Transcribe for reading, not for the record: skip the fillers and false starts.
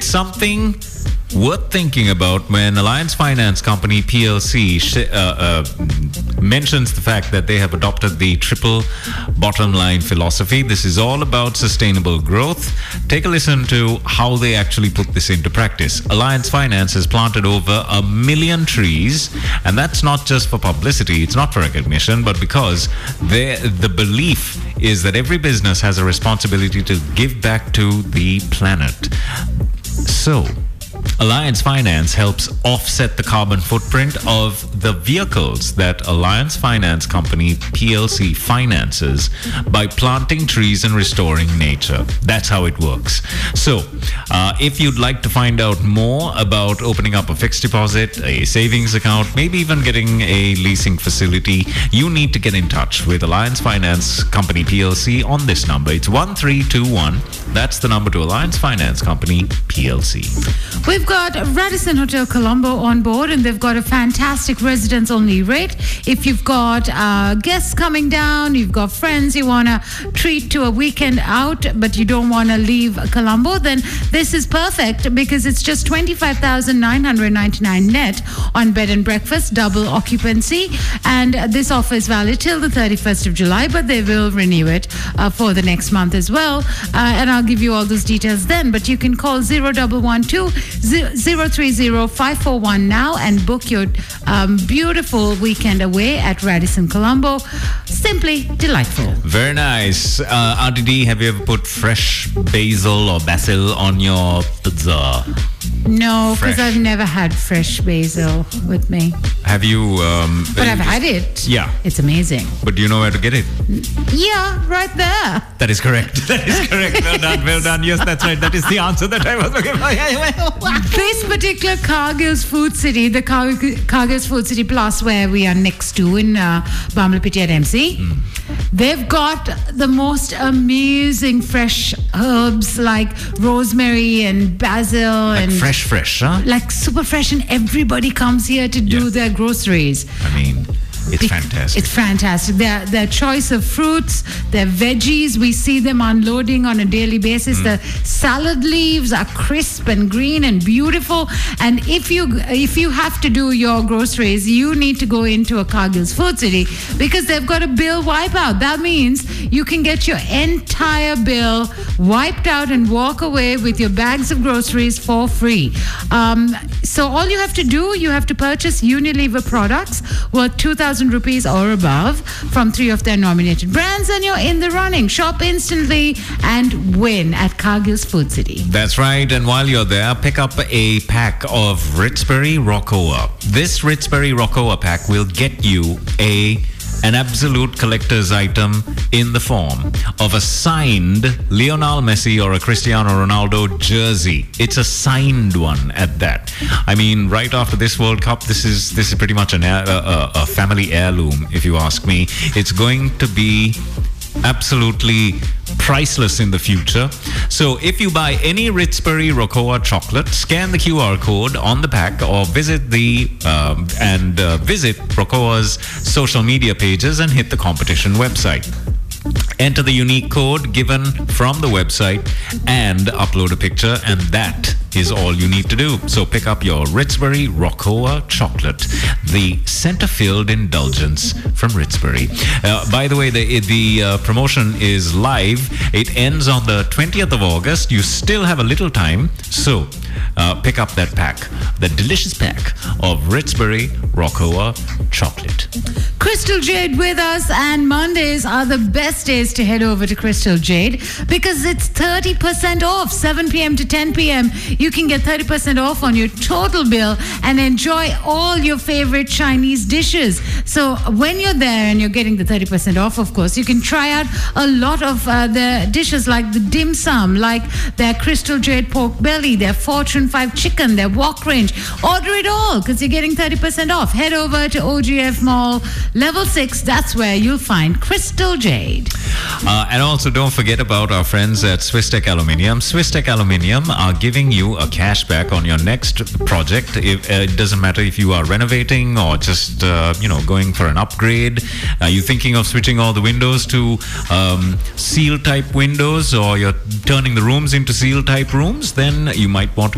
It's something worth thinking about when Alliance Finance Company PLC mentions the fact that they have adopted the triple bottom line philosophy. This is all about sustainable growth. Take a listen to how they actually put this into practice. Alliance Finance has planted over 1 million trees, and that's not just for publicity, it's not for recognition, but because the belief is that every business has a responsibility to give back to the planet. So, Alliance Finance helps offset the carbon footprint of the vehicles that Alliance Finance Company PLC finances by planting trees and restoring nature. That's how it works. So, if you'd like to find out more about opening up a fixed deposit, a savings account, maybe even getting a leasing facility, you need to get in touch with Alliance Finance Company PLC on this number. It's 1321. That's the number to Alliance Finance Company PLC. We've got Radisson Hotel Colombo on board, and they've got a fantastic residents-only rate. If you've got guests coming down, you've got friends you want to treat to a weekend out, but you don't want to leave Colombo, then this is perfect because it's just $25,999 net on bed and breakfast, double occupancy, and this offer is valid till the 31st of July, but they will renew it for the next month as well, and I'll give you all those details then. But you can call 0112-030-541 now and book your beautiful weekend away at Radisson Colombo. Simply delightful. Very nice. RDD, have you ever put fresh basil or basil on your pizza? No, because I've never had fresh basil with me. Have you? But I've had it. Yeah. It's amazing. But do you know where to get it? Yeah, right there. That is correct. That is correct. Well done. Well done. Yes, that's right. That is the answer that I was looking for. This particular Cargill's Food City, the Cargill's Food City Plus, where we are next to in Bamlapiti at MC, they've got the most amazing fresh herbs like rosemary and basil like and fresh, huh? like super fresh, and everybody comes here to do their groceries. I mean, it's fantastic. It's fantastic. Their choice of fruits, their veggies, we see them unloading on a daily basis. The salad leaves are crisp and green and beautiful. And if you have to do your groceries, you need to go into a Cargill's Food City because they've got a bill wipeout. That means you can get your entire bill wiped out and walk away with your bags of groceries for free. So all you have to do, you have to purchase Unilever products worth 2,000 rupees or above from 3 of their nominated brands, and you're in the running. Shop instantly and win at Cargill's Food City. That's right. And while you're there, pick up a pack of Ritzberry Rockoa. This Ritzberry Rockoa pack will get you an absolute collector's item in the form of a signed Lionel Messi or a Cristiano Ronaldo jersey. It's a signed one at that. I mean, right after this World Cup, this is pretty much a family heirloom, if you ask me. It's going to be absolutely priceless in the future. So if you buy any Ritzberry Rockoa chocolate, scan the QR code on the pack or visit visit Rockoa's social media pages and hit the competition website. Enter the unique code given from the website and upload a picture, and that is all you need to do. So pick up your Ritzberry Rockoa chocolate, the center-filled indulgence from Ritzberry. By the way, the promotion is live. It ends on the 20th of August. You still have a little time, so pick up that pack, the delicious pack of Ritzberry Rockoa chocolate. Crystal Jade with us, and Mondays are the best days to head over to Crystal Jade because it's 30% off. 7 p.m. to 10 p.m. You can get 30% off on your total bill and enjoy all your favorite Chinese dishes. So when you're there and you're getting the 30% off, of course, you can try out a lot of the dishes like the dim sum, like their Crystal Jade pork belly, their Fortune 5 chicken, their wok range. Order it all because you're getting 30% off. Head over to OGF Mall, Level 6. That's where you'll find Crystal Jade. And also don't forget about our friends at Swisstech Aluminium. Swisstech Aluminium are giving you a cashback on your next project. It doesn't matter if you are renovating or just going for an upgrade. Are you thinking of switching all the windows to seal type windows, or you're turning the rooms into seal type rooms? Then you might want to